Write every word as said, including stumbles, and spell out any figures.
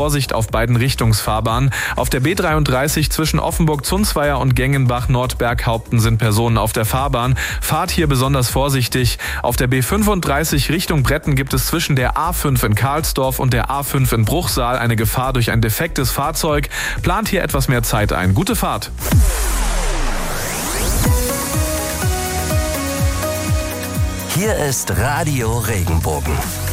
Vorsicht auf beiden Richtungsfahrbahnen. Auf der B dreiunddreißig zwischen Offenburg-Zunzweier und Gengenbach-Nordberghaupten sind Personen auf der Fahrbahn. Fahrt hier besonders vorsichtig. Auf der B fünfunddreißig Richtung Bretten gibt es zwischen der A fünf in Karlsdorf und der A fünf in Bruchsal eine Gefahr durch ein defektes Fahrzeug. Plant hier etwas mehr Zeit ein. Gute Fahrt! Hier ist Radio Regenbogen.